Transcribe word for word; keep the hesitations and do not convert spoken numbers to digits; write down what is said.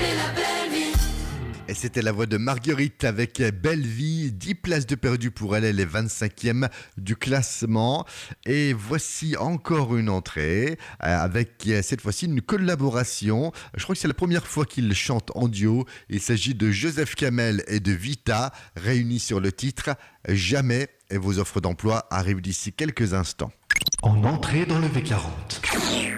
Et c'était la voix de Marguerite avec Belle Vie, dix places de perdu pour elle, elle est vingt-cinquième du classement. Et voici encore une entrée euh, avec euh, cette fois-ci une collaboration. Je crois que c'est la première fois qu'ils chantent en duo. Il s'agit de Joseph Kamel et de Vita réunis sur le titre Jamais. Et vos offres d'emploi arrivent d'ici quelques instants. En entrée dans le V quarante.